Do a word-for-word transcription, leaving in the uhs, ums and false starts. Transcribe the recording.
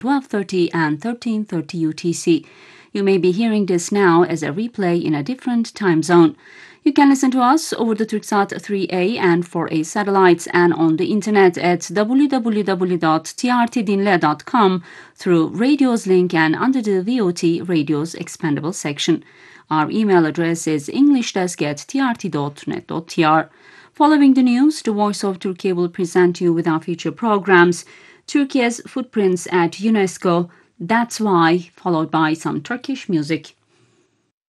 twelve thirty and thirteen thirty U T C. You may be hearing this now as a replay in a different time zone. You can listen to us over the Turksat three A and four A satellites and on the internet at w w w dot t r t dinle dot com through Radio's link and under the V O T Radio's expandable section. Our email address is englishdesk at t r t dot net dot t r. Following the news, the Voice of Turkey will present you with our future programs. Turkey's footprints at UNESCO, That's Why, followed by some Turkish music.